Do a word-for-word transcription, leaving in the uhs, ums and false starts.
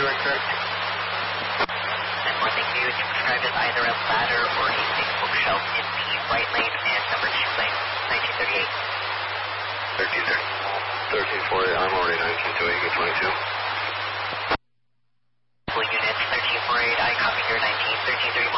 you are correct. And one thing you can describe as either a ladder or a big bookshelf in the right lane and number two lane, nineteen thirty-eight. thirteen thirty. thirteen forty, I'm already nineteen thirty-eight, get twenty-two. Full units, thirteen forty-eight, I copy your nineteen, thirteen thirty-four.